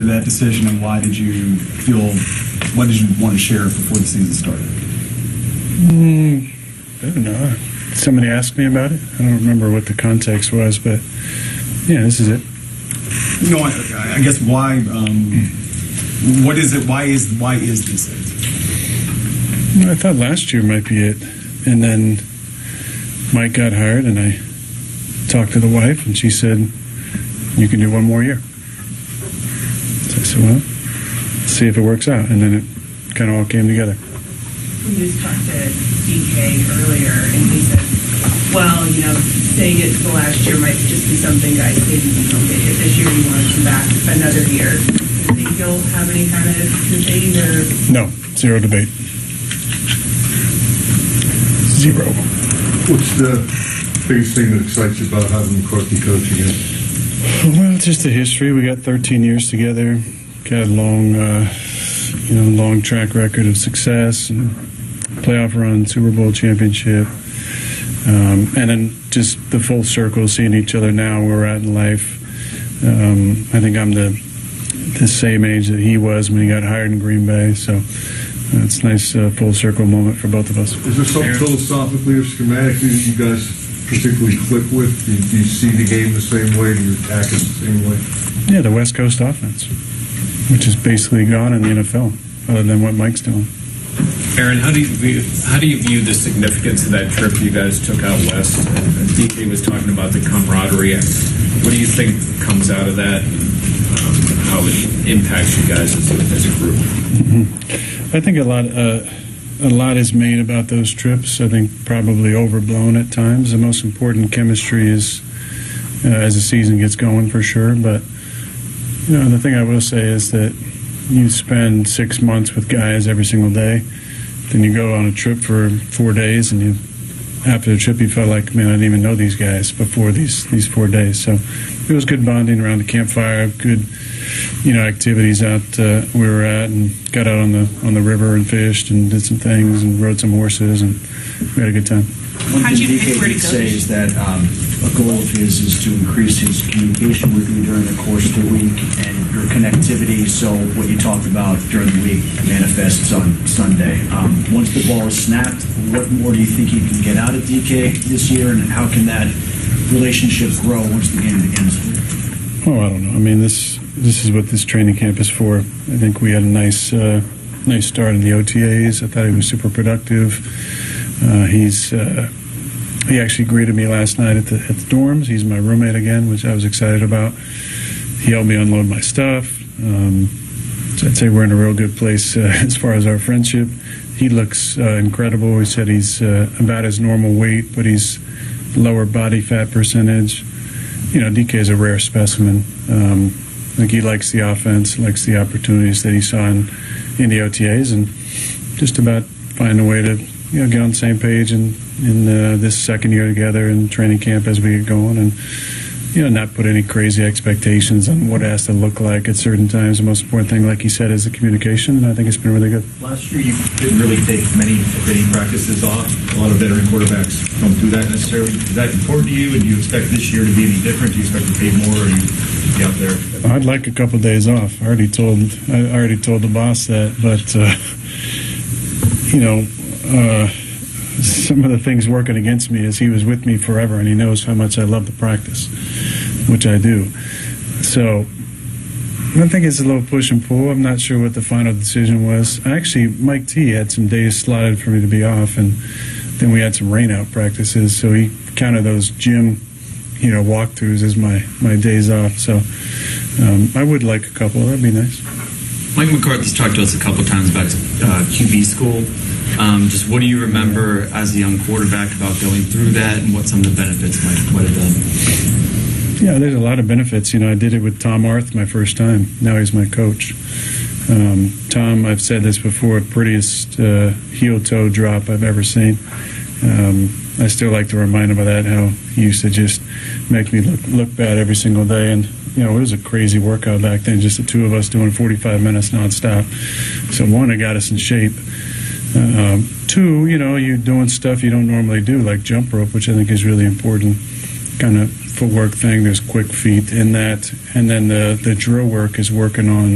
that decision, and why did you feel, what did you want to share before the season started? I don't know. Somebody asked me about it. I don't remember what the context was, but yeah, this is it. No, I guess why, what is it, why is this it? Well, I thought last year might be it, and then Mike got hired, and I talked to the wife, and she said, you can do one more year. So I said, well, let's see if it works out. And then it kind of all came together. We just talked to DK earlier, and he said, well, you know, staying it for the last year might just be something guys didn't okay, if this year you want to come back another year. Do you think you'll have any kind of debate or? No, zero debate. Zero. What's the biggest thing that excites you about having McCarthy coaching it? Well, just the history. We got 13 years together. Got a long, long track record of success, and playoff run, Super Bowl championship, and then just the full circle, seeing each other now where we're at in life. I think I'm the same age that he was when he got hired in Green Bay, so it's a nice full circle moment for both of us. Is there something philosophically or schematically that you guys particularly click with? Do you see the game the same way? Do you attack it the same way? Yeah, the West Coast offense, which is basically gone in the NFL, other than what Mike's doing. Aaron, how do you view the significance of that trip you guys took out west? DK was talking about the camaraderie. What do you think comes out of that? How it impacts you guys as a group? Mm-hmm. I think a lot is made about those trips. I think probably overblown at times. The most important chemistry is as the season gets going, for sure. But the thing I will say is that you spend 6 months with guys every single day. Then you go on a trip for 4 days, and after the trip you felt like, man, I didn't even know these guys before these 4 days. So it was good bonding around the campfire, good activities out where we were at, and got out on the river and fished and did some things and rode some horses, and we had a good time. One thing DK did say is that a goal of his is to increase his communication with you during the course of the week and your connectivity, so what you talked about during the week manifests on Sunday. Once the ball is snapped, what more do you think you can get out of DK this year, and how can that relationship grow once the game begins? Oh, I don't know. I mean, this is what this training camp is for. I think we had a nice start in the OTAs. I thought he was super productive. He actually greeted me last night at the dorms. He's my roommate again, which I was excited about. He helped me unload my stuff. So I'd say we're in a real good place as far as our friendship. He looks incredible. He said he's about his normal weight, but he's lower body fat percentage. DK is a rare specimen. I think he likes the offense, likes the opportunities that he saw in the OTAs, and just about find a way to get on the same page in this second year together in training camp as we get going, and not put any crazy expectations on what it has to look like at certain times. The most important thing, like he said, is the communication, and I think it's been really good. Last year, you didn't really take many practices off. A lot of veteran quarterbacks don't do that necessarily. Is that important to you, and do you expect this year to be any different? Do you expect to pay more, or you be out there? I'd like a couple of days off. I already told the boss that, but some of the things working against me is he was with me forever, and he knows how much I love the practice, which I do. So I think it's a little push and pull. I'm not sure what the final decision was. Actually, Mike T had some days slotted for me to be off, and then we had some rain-out practices, so he counted those gym walkthroughs as my days off. So I would like a couple. That'd be nice. Mike McCarthy's talked to us a couple times about QB school. Just what do you remember as a young quarterback about going through that, and what some of the benefits might have been? Yeah, there's a lot of benefits. I did it with Tom Arth my first time. Now he's my coach. Tom, I've said this before, prettiest heel-toe drop I've ever seen. I still like to remind him of that, how he used to just make me look bad every single day. And, it was a crazy workout back then, just the two of us doing 45 minutes nonstop. So, one, it got us in shape. Two, you're doing stuff you don't normally do, like jump rope, which I think is really important. Kind of footwork thing. There's quick feet in that. And then the drill work is working on